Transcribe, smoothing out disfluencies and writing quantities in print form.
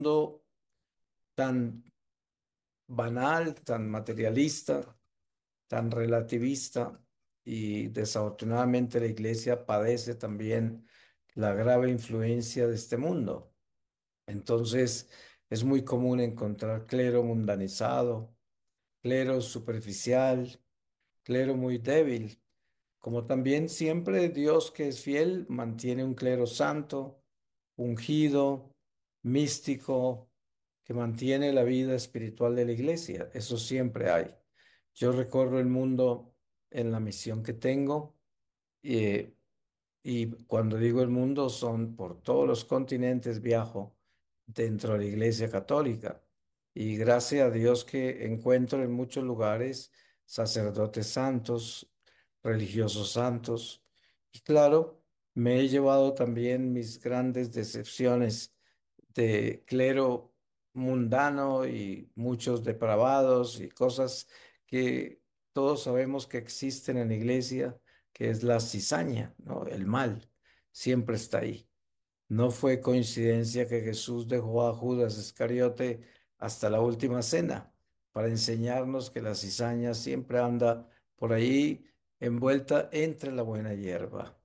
mundo tan banal, tan materialista, tan relativista, y desafortunadamente la iglesia padece también la grave influencia de este mundo. Entonces, es muy común encontrar clero mundanizado, clero superficial, clero muy débil, como también siempre Dios, que es fiel, mantiene un clero santo, ungido, místico, que mantiene la vida espiritual de la iglesia. Eso siempre hay. Yo recorro el mundo en la misión que tengo, eh, y cuando digo el mundo son por todos los continentes, viajo dentro de la Iglesia Católica. Y gracias a Dios que encuentro en muchos lugares sacerdotes santos, religiosos santos. Y claro, me he llevado también mis grandes decepciones de clero mundano y muchos depravados y cosas que todos sabemos que existen en la iglesia, que es la cizaña, ¿no? El mal siempre está ahí. No fue coincidencia que Jesús dejó a Judas Iscariote hasta la última cena para enseñarnos que la cizaña siempre anda por ahí envuelta entre la buena hierba.